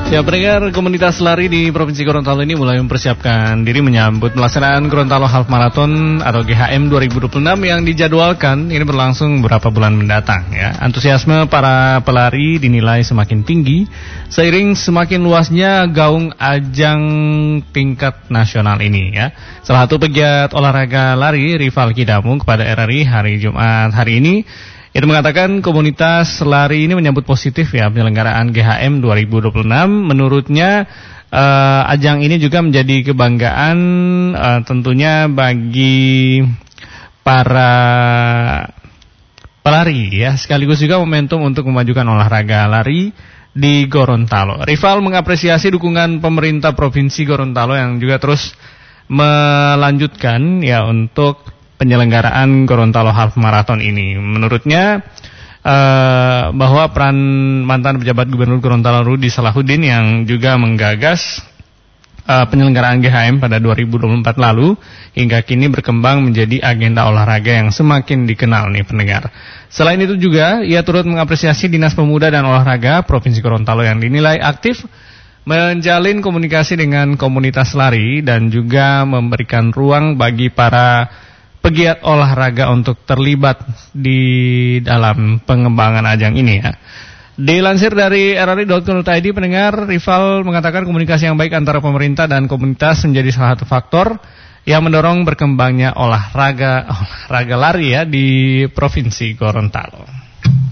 Ya, pendengar, komunitas lari di Provinsi Gorontalo ini mulai mempersiapkan diri menyambut pelaksanaan Gorontalo Half Marathon atau GHM 2026 yang dijadwalkan ini berlangsung beberapa bulan mendatang. Ya, antusiasme para pelari dinilai semakin tinggi seiring semakin luasnya gaung ajang tingkat nasional ini. Ya, salah satu pegiat olahraga lari, Rival Kidamung, kepada RRI hari Jumat hari ini. Itu mengatakan komunitas lari ini menyambut positif ya penyelenggaraan GHM 2026. Menurutnya ajang ini juga menjadi kebanggaan tentunya bagi para pelari ya, sekaligus juga momentum untuk memajukan olahraga lari di Gorontalo. Rival mengapresiasi dukungan pemerintah Provinsi Gorontalo yang juga terus melanjutkan ya untuk penyelenggaraan Gorontalo Half Marathon ini. Menurutnya bahwa peran mantan pejabat Gubernur Gorontalo Rudi Salahuddin yang juga menggagas penyelenggaraan GHM pada 2024 lalu hingga kini berkembang menjadi agenda olahraga yang semakin dikenal nih pendengar. Selain itu juga ia turut mengapresiasi Dinas Pemuda dan Olahraga Provinsi Gorontalo yang dinilai aktif menjalin komunikasi dengan komunitas lari dan juga memberikan ruang bagi para pegiat olahraga untuk terlibat di dalam pengembangan ajang ini ya. Dilansir dari rri.co.id, pendengar, Rival mengatakan komunikasi yang baik antara pemerintah dan komunitas menjadi salah satu faktor yang mendorong berkembangnya olahraga lari ya di Provinsi Gorontalo.